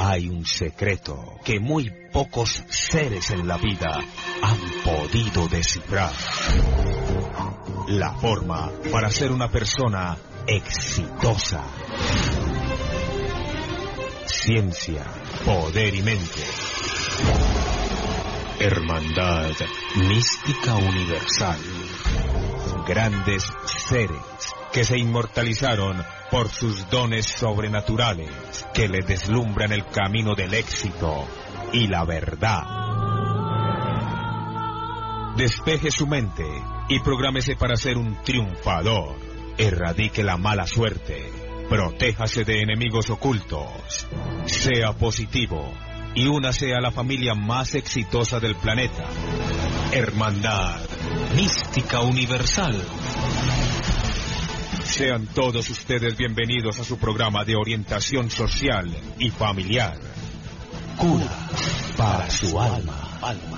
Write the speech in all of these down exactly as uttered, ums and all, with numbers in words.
hay un secreto que muy pocos seres en la vida han podido descifrar. La forma para ser una persona exitosa. Ciencia, poder y mente. Hermandad mística universal. Grandes seres que se inmortalizaron por sus dones sobrenaturales, que le deslumbran el camino del éxito y la verdad. Despeje su mente y prográmese para ser un triunfador. Erradique la mala suerte. Protéjase de enemigos ocultos. Sea positivo y únase a la familia más exitosa del planeta. Hermandad mística universal. Sean todos ustedes bienvenidos a su programa de orientación social y familiar. Cura para su alma. alma.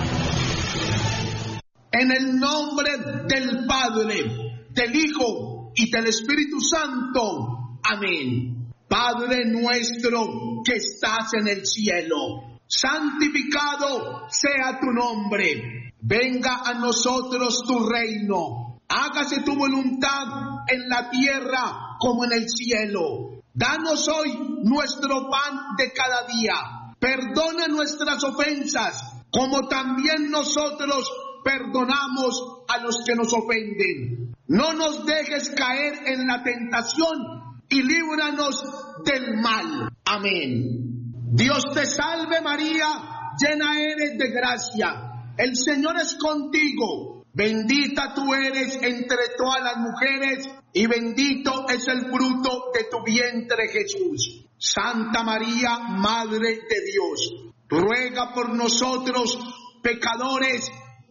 En el nombre del Padre, del Hijo y del Espíritu Santo. Amén. Padre nuestro que estás en el cielo, santificado sea tu nombre. Venga a nosotros tu reino. Hágase tu voluntad en la tierra como en el cielo. Danos hoy nuestro pan de cada día. Perdona nuestras ofensas, como también nosotros perdonamos a los que nos ofenden. No nos dejes caer en la tentación y líbranos del mal. Amén. Dios te salve María, llena eres de gracia. El Señor es contigo. Bendita tú eres entre todas las mujeres y bendito es el fruto de tu vientre Jesús. Santa María, Madre de Dios, ruega por nosotros pecadores,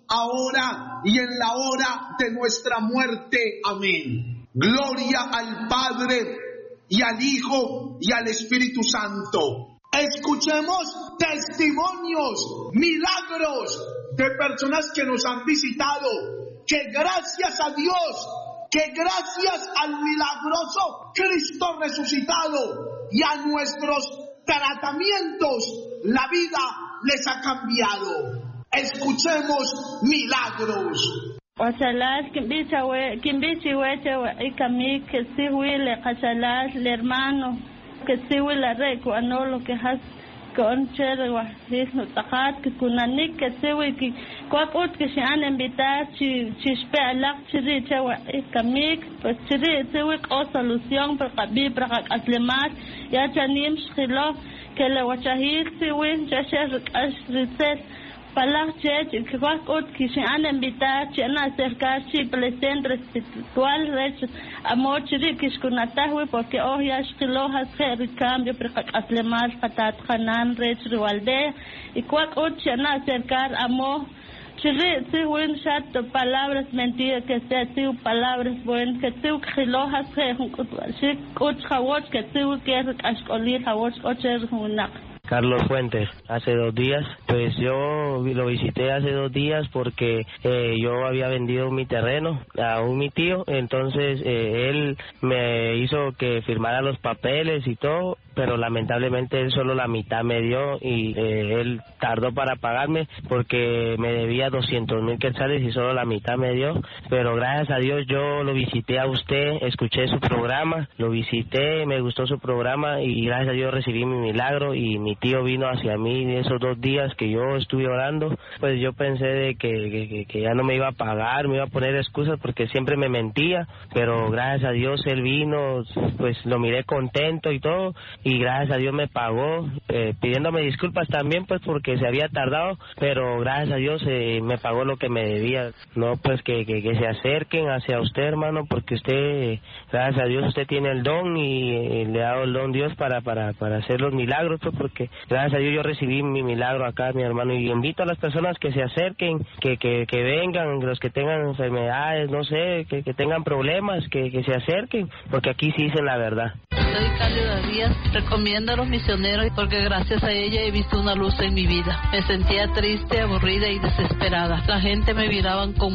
ahora y en la hora de nuestra muerte. Amén. Gloria al Padre y al Hijo y al Espíritu Santo. Escuchemos testimonios, milagros de personas que nos han visitado, que gracias a Dios, que gracias al milagroso Cristo resucitado y a nuestros tratamientos, la vida les ha cambiado. Escuchemos milagros. Osalas kimbichawe kimbichiweche ikami que si huile casalas el hermano que si huile reco anolo que has con cherwa disno takat que kunanik que si wiki kwakut que se han invitado chi chispe alak chiri chewa ikami pues chiri se wik o solución para kabi para aslemat ya chanim shilo que le wachahir si win chasher asriset Palak che que cuacot que se han invitado a acercarse al centro espiritual rech amor chiri que escunatahue porque hoy ya esquilojas que cambio para aslemar patat hanan rech rivalde y cuacot se han acercar amor chiri si buen chat palabras mentiras que sea si palabras buen que si esquilojas que si coch hawot que si que escolir hawot ocher hunak. Carlos Fuentes, hace dos días, pues yo lo visité hace dos días porque eh, yo había vendido mi terreno a un mi tío, entonces eh, él me hizo que firmara los papeles y todo, pero lamentablemente él solo la mitad me dio y eh, él tardó para pagarme porque me debía doscientos mil quetzales y solo la mitad me dio, pero gracias a Dios yo lo visité a usted, escuché su programa, lo visité, me gustó su programa y gracias a Dios recibí mi milagro y mi tío vino hacia mí esos dos días que yo estuve orando, pues yo pensé de que, que, que ya no me iba a pagar, me iba a poner excusas porque siempre me mentía, pero gracias a Dios él vino, pues lo miré contento y todo, y gracias a Dios me pagó, eh, pidiéndome disculpas también pues porque se había tardado, pero gracias a Dios eh, me pagó lo que me debía. No, pues que, que, que se acerquen hacia usted, hermano, porque usted, gracias a Dios usted tiene el don y eh, le ha dado el don Dios para, para, para hacer los milagros, pues porque gracias a Dios yo recibí mi milagro acá, mi hermano, y invito a las personas que se acerquen, que, que, que vengan, los que tengan enfermedades, no sé, que, que tengan problemas, que, que se acerquen, porque aquí sí dicen la verdad. Soy Cálida Díaz, recomiendo a los misioneros porque gracias a ella he visto una luz en mi vida. Me sentía triste, aburrida y desesperada. La gente me miraban con